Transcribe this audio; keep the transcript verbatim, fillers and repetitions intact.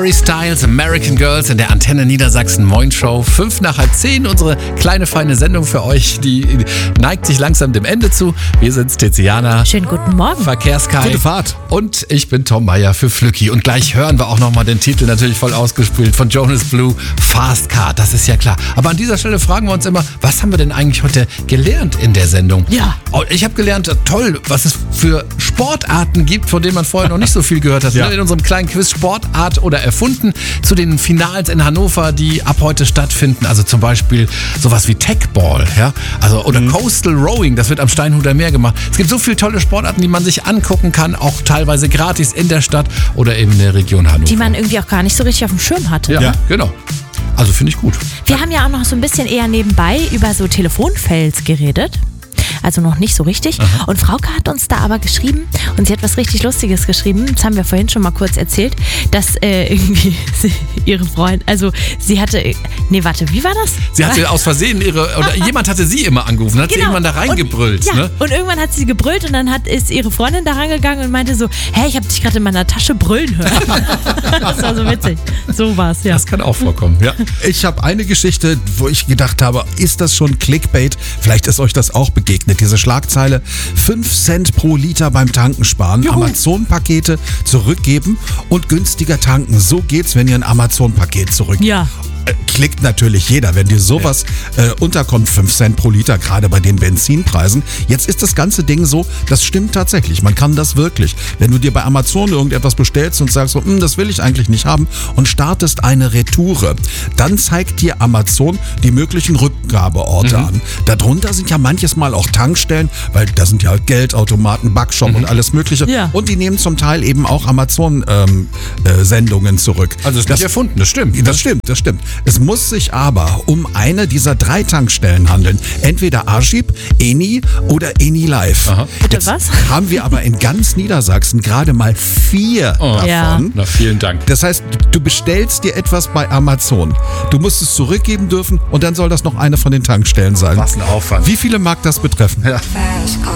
Harry Styles, American Girls in der Antenne Niedersachsen Moin Show. Fünf nach halb zehn, unsere kleine feine Sendung für euch, die neigt sich langsam dem Ende zu. Wir sind Tiziana. Schönen guten Morgen. Verkehrskai. Gute Fahrt. Und ich bin Tom Meyer für Flücki. Und gleich hören wir auch nochmal den Titel, natürlich voll ausgespielt, von Jonas Blue, Fast Car, das ist ja klar. Aber an dieser Stelle fragen wir uns immer, was haben wir denn eigentlich heute gelernt in der Sendung? Ja. Oh, ich habe gelernt, toll, was es für Sportarten gibt, von denen man vorher noch nicht so viel gehört hat. Ja. In unserem kleinen Quiz Sportart oder erfunden zu den Finals in Hannover, die ab heute stattfinden. Also zum Beispiel sowas wie Techball, ja, also oder mhm. Coastal Rowing, das wird am Steinhuder Meer gemacht. Es gibt so viele tolle Sportarten, die man sich angucken kann, auch teilweise gratis in der Stadt oder eben in der Region Hannover. Die man irgendwie auch gar nicht so richtig auf dem Schirm hatte. Ja, Ja. genau. Also finde ich gut. Wir haben ja auch noch so ein bisschen eher nebenbei über so Telefonfelds geredet. Also noch nicht so richtig. Aha. Und Frauke hat uns da aber geschrieben und sie hat was richtig Lustiges geschrieben. Das haben wir vorhin schon mal kurz erzählt, dass äh, irgendwie sie, ihre Freundin, also sie hatte, nee, warte, wie war das? Sie hatte aus Versehen ihre, oder jemand hatte sie immer angerufen, hat Genau. sie irgendwann da reingebrüllt. Und, ja, ne? und irgendwann hat sie gebrüllt und dann hat, ist ihre Freundin da rangegangen und meinte so, hey, ich habe dich gerade in meiner Tasche brüllen hören. Das war so witzig. So war's, ja. Das kann auch vorkommen, ja. Ich habe eine Geschichte, wo ich gedacht habe, ist das schon Clickbait? Vielleicht ist euch das auch begegnet. Diese Schlagzeile, fünf Cent pro Liter beim Tanken sparen, Juhu. Amazon-Pakete zurückgeben und günstiger tanken. So geht's, wenn ihr ein Amazon-Paket zurückgebt. Ja. Äh, Klickt natürlich jeder, wenn dir sowas äh, unterkommt, fünf Cent pro Liter, gerade bei den Benzinpreisen. Jetzt ist das ganze Ding so, das stimmt tatsächlich, man kann das wirklich. Wenn du dir bei Amazon irgendetwas bestellst und sagst, so, hm, das will ich eigentlich nicht haben und startest eine Retoure, dann zeigt dir Amazon die möglichen Rückgabeorte mhm. an. Darunter sind ja manches Mal auch Tankstellen, weil da sind ja halt Geldautomaten, Backshop mhm. und alles mögliche. Ja. Und die nehmen zum Teil eben auch Amazon-Sendungen ähm, äh, zurück. Also es ist nicht erfunden, das stimmt. Das stimmt, das stimmt. Es muss sich aber um eine dieser drei Tankstellen handeln. Entweder Arschib, Eni oder Eni Live. Aha. Bitte Jetzt was? haben wir aber in ganz Niedersachsen gerade mal vier Oh. davon. Ja. Na, vielen Dank. Das heißt, du bestellst dir etwas bei Amazon. Du musst es zurückgeben dürfen und dann soll das noch eine von den Tankstellen sein. Was ein Aufwand. Wie viele mag das betreffen? Ja.